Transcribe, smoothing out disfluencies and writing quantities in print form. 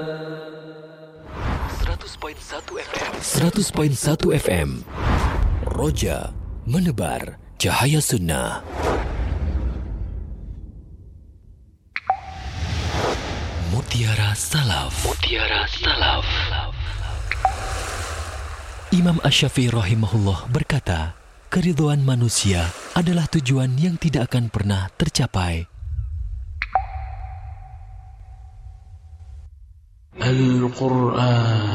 100.1 FM Roja menebar cahaya sunnah. Mutiara Salaf. Imam Asy-Syafi'i rahimahullah berkata, keridhaan manusia adalah tujuan yang tidak akan pernah tercapai. Al-Quran